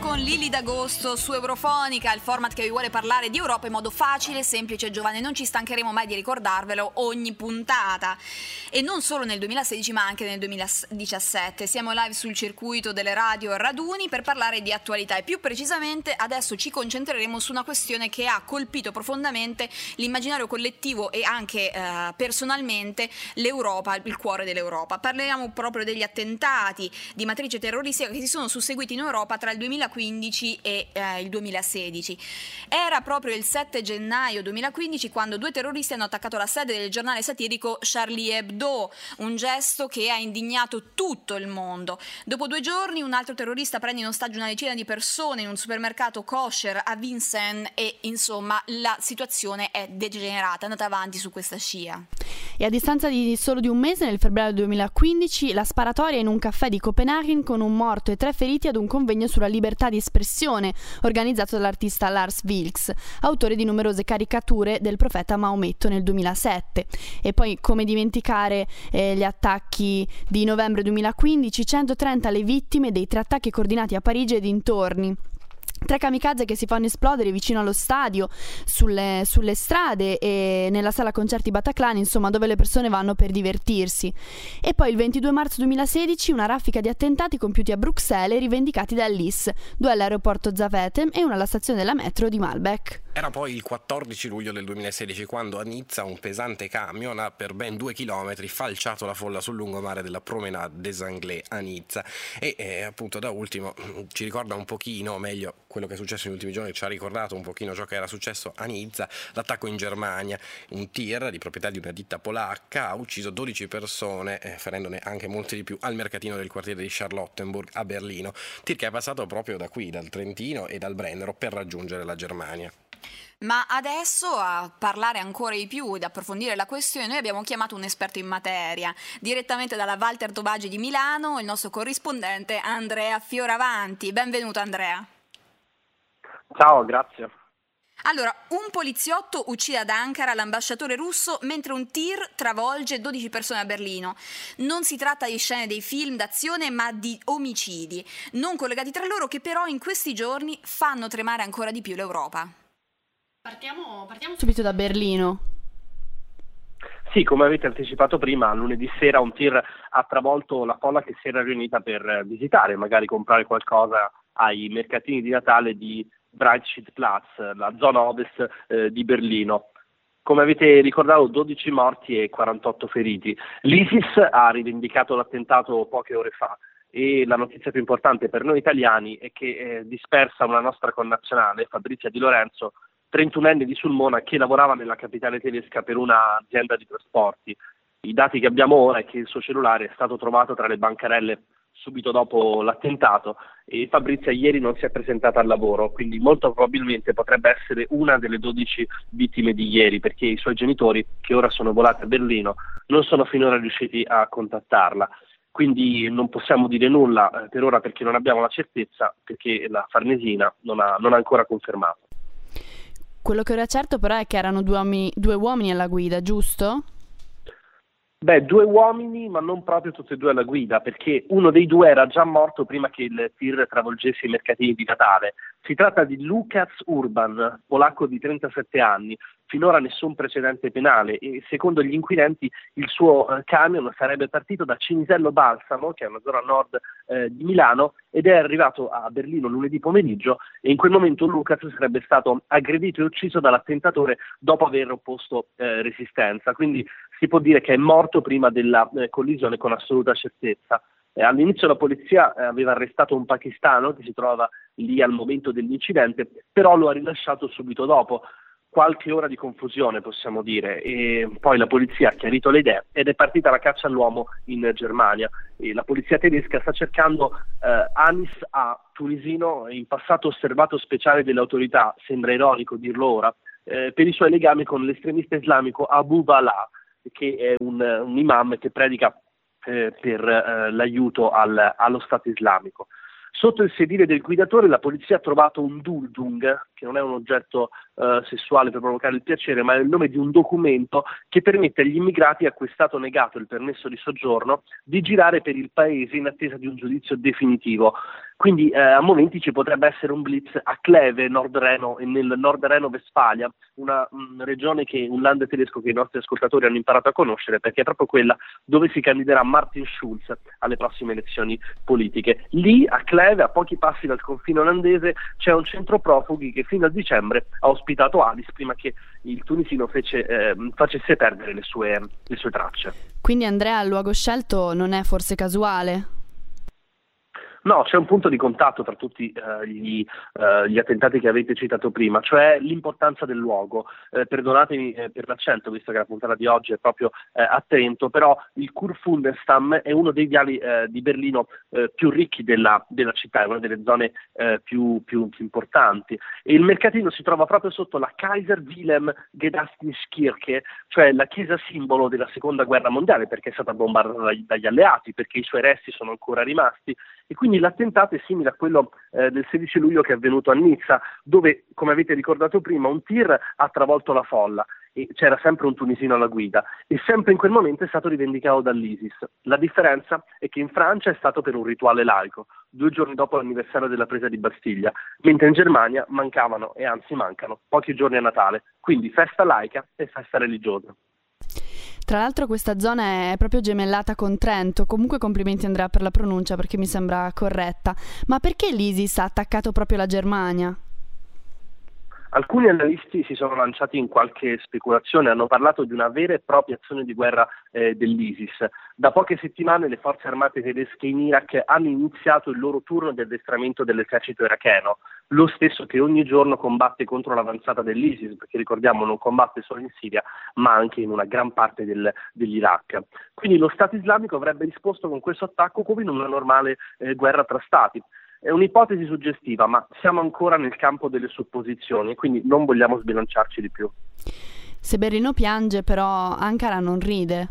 con Lili d'Agosto su Eurofonica, il format che vi vuole parlare di Europa in modo facile, semplice e giovane. Non ci stancheremo mai di ricordarvelo ogni puntata. E non solo nel 2016 ma anche nel 2017. Siamo live sul circuito delle radio e raduni per parlare di attualità e più precisamente adesso ci concentreremo su una questione che ha colpito profondamente l'immaginario collettivo e anche personalmente l'Europa, il cuore dell'Europa. Parliamo proprio degli attentati di matrice terroristica che si sono susseguiti in Europa tra il 2015 e il 2016. Era proprio il 7 gennaio 2015 quando due terroristi hanno attaccato la sede del giornale satirico Charlie Hebdo, un gesto che ha indignato tutto il mondo. Dopo 2 giorni un altro terrorista prende in ostaggio una decina di persone in un supermercato kosher a Vincennes e insomma la situazione è degenerata, è andata avanti su questa scia. E a distanza di solo di un mese, nel febbraio 2015, la sparatoria in un caffè di Copenaghen con un morto e 3 feriti ad un convegno sulla libertà di espressione organizzato dall'artista Lars Vilks, autore di numerose caricature del profeta Maometto nel 2007. E poi come dimenticare gli attacchi di novembre 2015, 130 le vittime dei 3 attacchi coordinati a Parigi e dintorni. 3 kamikaze che si fanno esplodere vicino allo stadio, sulle strade e nella sala concerti Bataclan, insomma dove le persone vanno per divertirsi. E poi il 22 marzo 2016 una raffica di attentati compiuti a Bruxelles e rivendicati da LIS, 2 all'aeroporto Zaventem e 1 alla stazione della metro di Malbec. Era poi il 14 luglio del 2016 quando a Nizza un pesante camion ha per ben 2 chilometri falciato la folla sul lungomare della Promenade des Anglais a Nizza e appunto da ultimo ci ricorda un pochino, meglio quello che è successo negli ultimi giorni ci ha ricordato un pochino ciò che era successo a Nizza, l'attacco in Germania. Un tir di proprietà di una ditta polacca ha ucciso 12 persone, ferendone anche molti di più al mercatino del quartiere di Charlottenburg a Berlino, tir che è passato proprio da qui, dal Trentino e dal Brennero per raggiungere la Germania. Ma adesso a parlare ancora di più ed approfondire la questione noi abbiamo chiamato un esperto in materia, direttamente dalla Walter Tobagi di Milano, il nostro corrispondente Andrea Fioravanti. Benvenuto Andrea. Ciao, grazie. Allora, un poliziotto uccide ad Ankara l'ambasciatore russo mentre un tir travolge 12 persone a Berlino. Non si tratta di scene dei film d'azione ma di omicidi, non collegati tra loro che però in questi giorni fanno tremare ancora di più l'Europa. Partiamo subito da Berlino. Sì, come avete anticipato prima, lunedì sera un tir ha travolto la folla che si era riunita per visitare, magari comprare qualcosa ai mercatini di Natale di Breitscheidplatz, la zona ovest di Berlino. Come avete ricordato, 12 morti e 48 feriti. L'ISIS ha rivendicato l'attentato poche ore fa e la notizia più importante per noi italiani è che dispersa una nostra connazionale, Fabrizia Di Lorenzo, 31enne di Sulmona, che lavorava nella capitale tedesca per un'azienda di trasporti. I dati che abbiamo ora è che il suo cellulare è stato trovato tra le bancarelle subito dopo l'attentato e Fabrizia ieri non si è presentata al lavoro, quindi molto probabilmente potrebbe essere una delle 12 vittime di ieri, perché i suoi genitori, che ora sono volati a Berlino, non sono finora riusciti a contattarla. Quindi non possiamo dire nulla per ora perché non abbiamo la certezza, perché la Farnesina non ha ancora confermato. Quello che ora è certo però è che erano 2 uomini alla guida, giusto? Beh, 2 uomini, ma non proprio tutti e 2 alla guida, perché uno dei 2 era già morto prima che il tir travolgesse i mercatini di Natale. Si tratta di Lukasz Urban, polacco di 37 anni, finora nessun precedente penale e secondo gli inquirenti il suo camion sarebbe partito da Cinisello Balsamo, che è una zona a nord di Milano, ed è arrivato a Berlino lunedì pomeriggio e in quel momento Lukasz sarebbe stato aggredito e ucciso dall'attentatore dopo aver opposto resistenza. Quindi si può dire che è morto prima della collisione con assoluta certezza. All'inizio la polizia aveva arrestato un pakistano che si trovava lì al momento dell'incidente, però lo ha rilasciato subito dopo. Qualche ora di confusione possiamo dire e poi la polizia ha chiarito le idee ed è partita la caccia all'uomo in Germania e la polizia tedesca sta cercando Anis A, tunisino, in passato osservato speciale delle autorità, sembra ironico dirlo ora, per i suoi legami con l'estremista islamico Abu Walaa, che è un imam che predica per l'aiuto allo Stato islamico. Sotto il sedile del guidatore la polizia ha trovato un Duldung, che non è un oggetto sessuale per provocare il piacere, ma è il nome di un documento che permette agli immigrati a cui è stato negato il permesso di soggiorno di girare per il paese in attesa di un giudizio definitivo. Quindi a momenti ci potrebbe essere un blitz a Kleve, Nordrhein, nel Nord Reno-Vestfalia, una regione un land tedesco che i nostri ascoltatori hanno imparato a conoscere, perché è proprio quella dove si candiderà Martin Schulz alle prossime elezioni politiche. Lì a Kleve, a pochi passi dal confine olandese, c'è un centro profughi che fino a dicembre ha ospitato Alice prima che il tunisino facesse perdere le sue tracce. Quindi Andrea, il luogo scelto non è forse casuale? No, c'è un punto di contatto tra tutti gli attentati che avete citato prima, cioè l'importanza del luogo. Perdonatemi per l'accento, visto che la puntata di oggi è proprio a Trento, però il Kurfürstendamm è uno dei viali di Berlino più ricchi della città, è una delle zone più importanti. E il mercatino si trova proprio sotto la Kaiser Wilhelm Gedächtniskirche, cioè la chiesa simbolo della Seconda Guerra Mondiale, perché è stata bombardata dagli alleati, perché i suoi resti sono ancora rimasti. E quindi l'attentato è simile a quello del 16 luglio che è avvenuto a Nizza, dove, come avete ricordato prima, un tir ha travolto la folla e c'era sempre un tunisino alla guida e sempre in quel momento è stato rivendicato dall'ISIS. La differenza è che in Francia è stato per un rituale laico, 2 giorni dopo l'anniversario della presa di Bastiglia, mentre in Germania mancano pochi giorni a Natale, quindi festa laica e festa religiosa. Tra l'altro questa zona è proprio gemellata con Trento, comunque complimenti Andrea per la pronuncia perché mi sembra corretta, ma perché l'ISIS ha attaccato proprio la Germania? Alcuni analisti si sono lanciati in qualche speculazione, hanno parlato di una vera e propria azione di guerra dell'ISIS. Da poche settimane le forze armate tedesche in Iraq hanno iniziato il loro turno di addestramento dell'esercito iracheno, lo stesso che ogni giorno combatte contro l'avanzata dell'ISIS, perché ricordiamo non combatte solo in Siria ma anche in una gran parte dell'Iraq. Quindi lo Stato islamico avrebbe risposto con questo attacco come in una normale guerra tra stati. È un'ipotesi suggestiva, ma siamo ancora nel campo delle supposizioni, quindi non vogliamo sbilanciarci di più. Se Berlino piange, però Ankara non ride.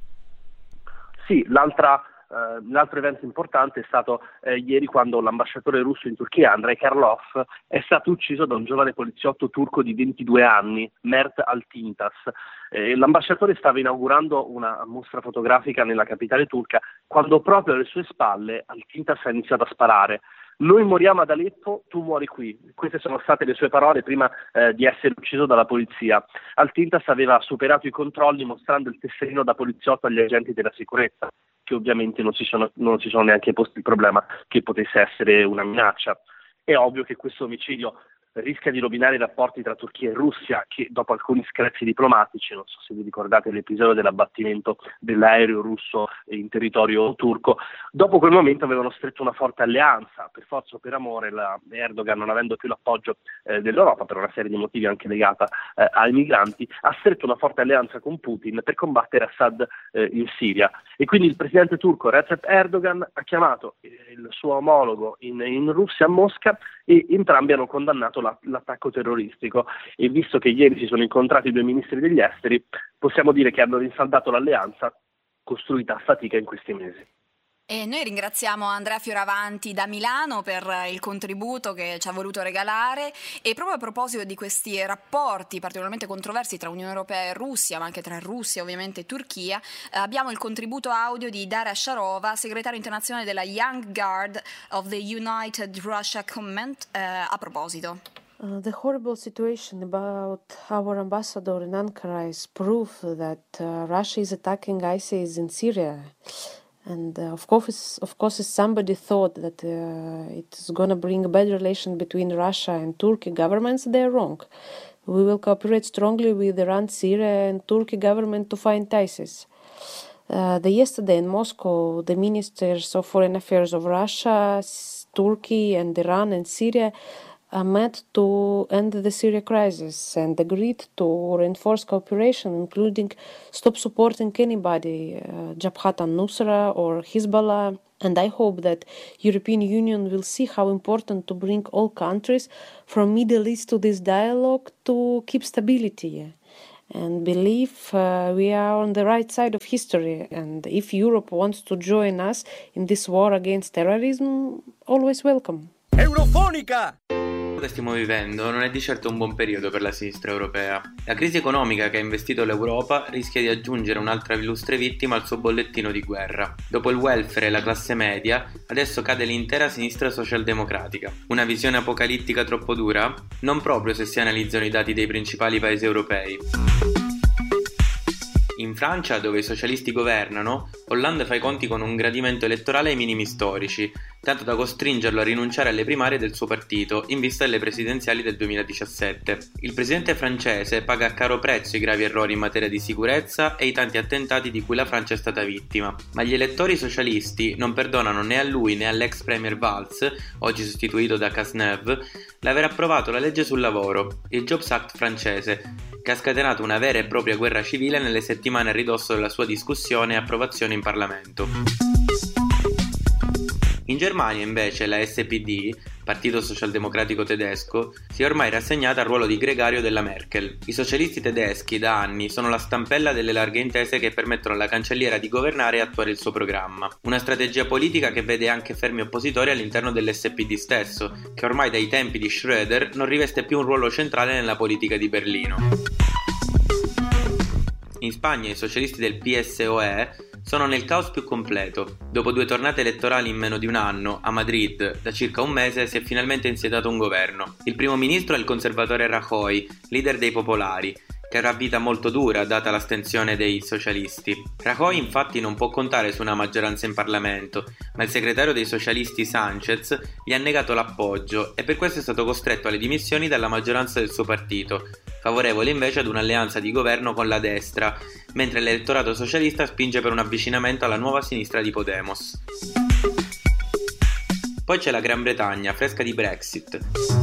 Sì, l'altro evento importante è stato ieri quando l'ambasciatore russo in Turchia, Andrei Karlov, è stato ucciso da un giovane poliziotto turco di 22 anni, Mert Altintas. L'ambasciatore stava inaugurando una mostra fotografica nella capitale turca quando proprio alle sue spalle Altintas ha iniziato a sparare. Noi moriamo ad Aleppo, tu muori qui. Queste sono state le sue parole prima di essere ucciso dalla polizia. Altintas aveva superato i controlli mostrando il tesserino da poliziotto agli agenti della sicurezza, che ovviamente non si sono neanche posti il problema che potesse essere una minaccia. È ovvio che questo omicidio rischia di rovinare i rapporti tra Turchia e Russia, che dopo alcuni screzi diplomatici, non so se vi ricordate l'episodio dell'abbattimento dell'aereo russo in territorio turco, dopo quel momento avevano stretto una forte alleanza, per forza o per amore. Erdogan, non avendo più l'appoggio dell'Europa per una serie di motivi anche legata ai migranti, ha stretto una forte alleanza con Putin per combattere Assad in Siria, e quindi il presidente turco Recep Erdogan ha chiamato il suo omologo in Russia, a Mosca, e entrambi hanno condannato l'attacco terroristico. E visto che ieri si sono incontrati i 2 ministri degli esteri, possiamo dire che hanno rinsaldato l'alleanza costruita a fatica in questi mesi. E noi ringraziamo Andrea Fioravanti da Milano per il contributo che ci ha voluto regalare. E proprio a proposito di questi rapporti particolarmente controversi tra Unione Europea e Russia, ma anche tra Russia ovviamente e Turchia, abbiamo il contributo audio di Daria Sharova, segretario internazionale della Young Guard of the United Russia Command, a proposito. The horrible situation about our ambassador in Ankara is proof that Russia is attacking ISIS in Syria. And of course, if somebody thought that it's going to bring a bad relation between Russia and Turkey governments, they're wrong. We will cooperate strongly with Iran, Syria, and Turkey government to fight ISIS. Yesterday in Moscow, the ministers of foreign affairs of Russia, Turkey, and Iran and Syria met to end the Syria crisis and agreed to reinforce cooperation, including stop supporting anybody, Jabhat al-Nusra or Hezbollah. And I hope that European Union will see how important to bring all countries from Middle East to this dialogue to keep stability. And believe we are on the right side of history. And if Europe wants to join us in this war against terrorism, always welcome. Eurofonica! che stiamo vivendo non è di certo un buon periodo per la sinistra europea. La crisi economica che ha investito l'Europa rischia di aggiungere un'altra illustre vittima al suo bollettino di guerra. Dopo il welfare e la classe media, adesso cade l'intera sinistra socialdemocratica. Una visione apocalittica troppo dura? Non proprio se si analizzano i dati dei principali paesi europei. In Francia, dove i socialisti governano, Hollande fa i conti con un gradimento elettorale ai minimi storici, tanto da costringerlo a rinunciare alle primarie del suo partito in vista delle presidenziali del 2017. Il presidente francese paga a caro prezzo i gravi errori in materia di sicurezza e i tanti attentati di cui la Francia è stata vittima, ma gli elettori socialisti non perdonano né a lui né all'ex premier Valls, oggi sostituito da Cazeneuve, l'aver approvato la legge sul lavoro, il Jobs Act francese, che ha scatenato una vera e propria guerra civile nelle settimane a ridosso della sua discussione e approvazione in Parlamento. In Germania, invece, la SPD, Partito Socialdemocratico Tedesco, si è ormai rassegnata al ruolo di gregario della Merkel. I socialisti tedeschi, da anni, sono la stampella delle larghe intese che permettono alla cancelliera di governare e attuare il suo programma. Una strategia politica che vede anche fermi oppositori all'interno dell'SPD stesso, che ormai dai tempi di Schröder non riveste più un ruolo centrale nella politica di Berlino. In Spagna i socialisti del PSOE sono nel caos più completo. Dopo 2 tornate elettorali in meno di un anno, a Madrid, da circa un mese, si è finalmente insediato un governo. Il primo ministro è il conservatore Rajoy, leader dei popolari, che avrà vita molto dura data l'astensione dei socialisti. Rajoy infatti non può contare su una maggioranza in Parlamento, ma il segretario dei socialisti Sánchez gli ha negato l'appoggio e per questo è stato costretto alle dimissioni dalla maggioranza del suo partito, favorevole invece ad un'alleanza di governo con la destra, mentre l'elettorato socialista spinge per un avvicinamento alla nuova sinistra di Podemos. Poi c'è la Gran Bretagna, fresca di Brexit.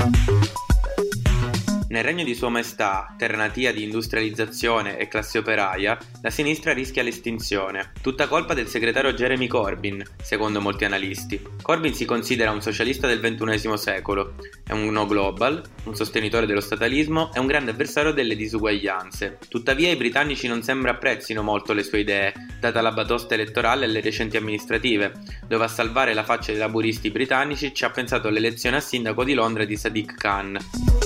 Nel regno di Sua Maestà, terra natia di industrializzazione e classe operaia, la sinistra rischia l'estinzione. Tutta colpa del segretario Jeremy Corbyn, secondo molti analisti. Corbyn si considera un socialista del XXI secolo, è un no global, un sostenitore dello statalismo e un grande avversario delle disuguaglianze. Tuttavia i britannici non sembra apprezzino molto le sue idee, data la batosta elettorale e le recenti amministrative, dove a salvare la faccia dei laburisti britannici ci ha pensato l'elezione a sindaco di Londra di Sadiq Khan.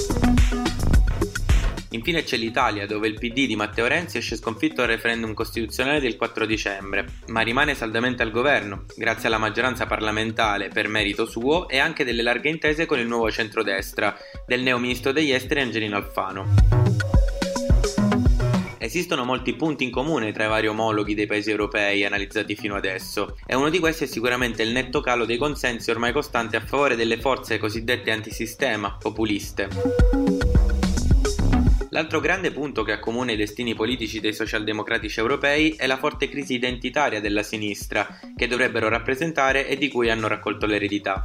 Infine c'è l'Italia, dove il PD di Matteo Renzi esce sconfitto al referendum costituzionale del 4 dicembre, ma rimane saldamente al governo, grazie alla maggioranza parlamentare per merito suo e anche delle larghe intese con il nuovo centrodestra, del neo ministro degli esteri Angelino Alfano. Esistono molti punti in comune tra i vari omologhi dei paesi europei analizzati fino adesso, e uno di questi è sicuramente il netto calo dei consensi ormai costanti a favore delle forze cosiddette antisistema, populiste. L'altro grande punto che accomuna i destini politici dei socialdemocratici europei è la forte crisi identitaria della sinistra, che dovrebbero rappresentare e di cui hanno raccolto l'eredità.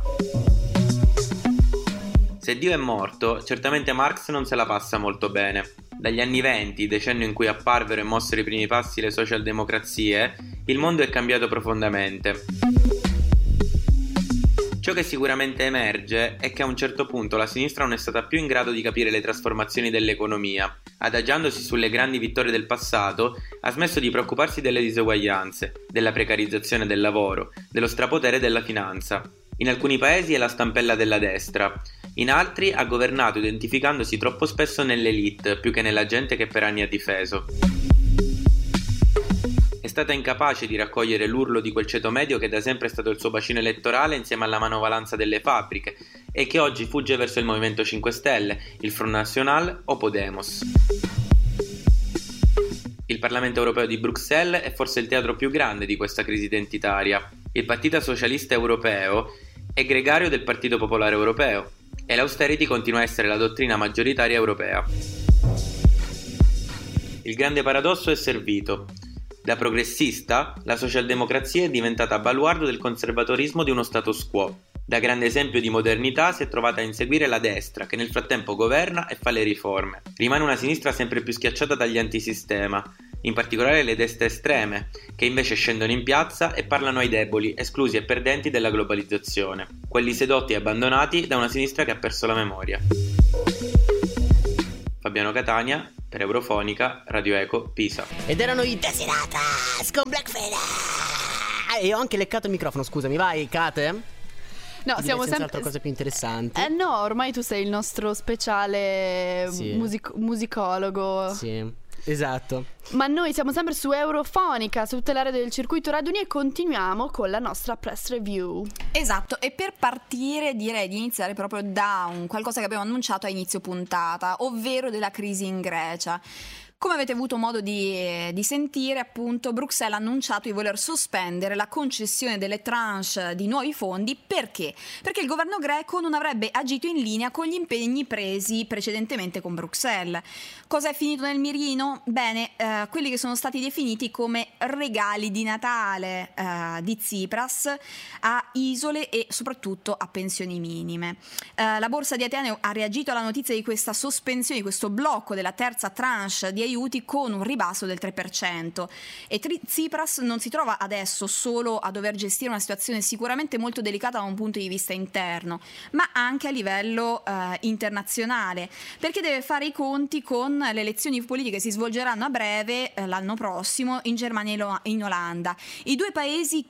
Se Dio è morto, certamente Marx non se la passa molto bene. Dagli anni 20, decennio in cui apparvero e mossero i primi passi le socialdemocrazie, il mondo è cambiato profondamente. Ciò che sicuramente emerge è che a un certo punto la sinistra non è stata più in grado di capire le trasformazioni dell'economia. Adagiandosi sulle grandi vittorie del passato, ha smesso di preoccuparsi delle diseguaglianze, della precarizzazione del lavoro, dello strapotere della finanza. In alcuni paesi è la stampella della destra, in altri ha governato identificandosi troppo spesso nell'elite più che nella gente che per anni ha difeso. È stata incapace di raccogliere l'urlo di quel ceto medio che da sempre è stato il suo bacino elettorale insieme alla manovalanza delle fabbriche e che oggi fugge verso il Movimento 5 Stelle, il Front National o Podemos. Il Parlamento europeo di Bruxelles è forse il teatro più grande di questa crisi identitaria. Il Partito Socialista Europeo è gregario del Partito Popolare Europeo e l'austerity continua a essere la dottrina maggioritaria europea. Il grande paradosso è servito. Da progressista, la socialdemocrazia è diventata baluardo del conservatorismo di uno status quo. Da grande esempio di modernità si è trovata a inseguire la destra, che nel frattempo governa e fa le riforme. Rimane una sinistra sempre più schiacciata dagli antisistema, in particolare le destre estreme, che invece scendono in piazza e parlano ai deboli, esclusi e perdenti della globalizzazione. Quelli sedotti e abbandonati da una sinistra che ha perso la memoria. Fabiano Catania, per Eurofonica, Radio Eco, Pisa. Ed erano i Desiratas con Black Feda. E ho anche leccato il microfono, scusami, vai Kate. No, siamo sempre altra cosa più interessante. No, ormai tu sei il nostro speciale musicologo. Sì. Esatto. Ma noi siamo sempre su Eurofonica, su tutte le aree del circuito Radio Unie, e continuiamo con la nostra press review. Esatto, e per partire direi di iniziare proprio da qualcosa che abbiamo annunciato a inizio puntata, ovvero della crisi in Grecia. Come avete avuto modo di sentire, appunto, Bruxelles ha annunciato di voler sospendere la concessione delle tranche di nuovi fondi. Perché? Perché il governo greco non avrebbe agito in linea con gli impegni presi precedentemente con Bruxelles. Cosa è finito nel mirino? Bene, quelli che sono stati definiti come regali di Natale di Tsipras a isole e soprattutto a pensioni minime. La borsa di Atene ha reagito alla notizia di questa sospensione, di questo blocco della terza tranche di aiuti con un ribasso del 3%, e Tsipras non si trova adesso solo a dover gestire una situazione sicuramente molto delicata da un punto di vista interno, ma anche a livello internazionale, perché deve fare i conti con le elezioni politiche che si svolgeranno a breve l'anno prossimo in Germania e in Olanda, i due paesi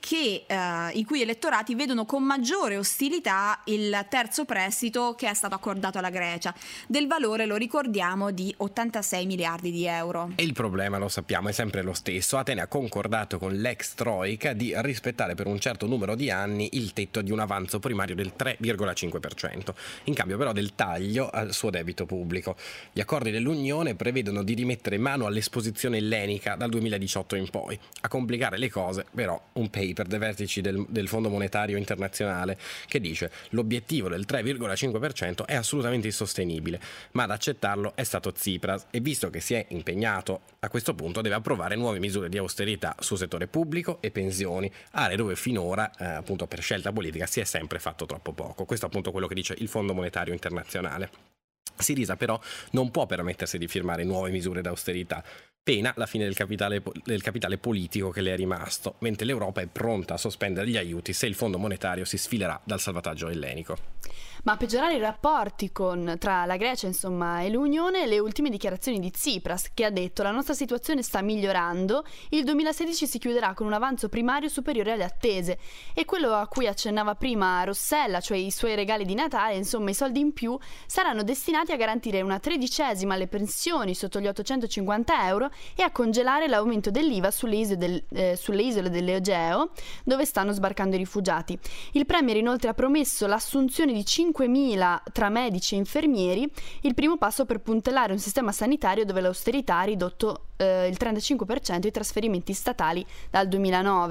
i cui elettorati vedono con maggiore ostilità il terzo prestito che è stato accordato alla Grecia, del valore, lo ricordiamo, di 86 miliardi di euro. E il problema, lo sappiamo, è sempre lo stesso. Atene ha concordato con l'ex Troika di rispettare per un certo numero di anni il tetto di un avanzo primario del 3,5%, in cambio però del taglio al suo debito pubblico. Gli accordi dell'Unione prevedono di rimettere mano all'esposizione ellenica dal 2018 in poi. A complicare le cose però un paper dei vertici del Fondo Monetario Internazionale che dice: l'obiettivo del 3,5% è assolutamente insostenibile, ma ad accettarlo è stato Tsipras, e visto che si è impegnato, a questo punto deve approvare nuove misure di austerità sul settore pubblico e pensioni, aree dove finora appunto per scelta politica si è sempre fatto troppo poco. Questo è appunto quello che dice il Fondo Monetario Internazionale. Syriza però non può permettersi di firmare nuove misure d'austerità, pena la fine del capitale politico che le è rimasto, mentre l'Europa è pronta a sospendere gli aiuti se il Fondo Monetario si sfilerà dal salvataggio ellenico. Ma a peggiorare i rapporti tra la Grecia, insomma, e l'Unione, le ultime dichiarazioni di Tsipras, che ha detto: la nostra situazione sta migliorando, il 2016 si chiuderà con un avanzo primario superiore alle attese, e quello a cui accennava prima Rossella, cioè i suoi regali di Natale, insomma i soldi in più, saranno destinati a garantire una 13ª alle pensioni sotto gli 850 euro e a congelare l'aumento dell'IVA sulle isole dell'Egeo, dove stanno sbarcando i rifugiati. Il premier inoltre ha promesso l'assunzione di 5.000 tra medici e infermieri, il primo passo per puntellare un sistema sanitario dove l'austerità ha ridotto il 35% i trasferimenti statali dal 2009.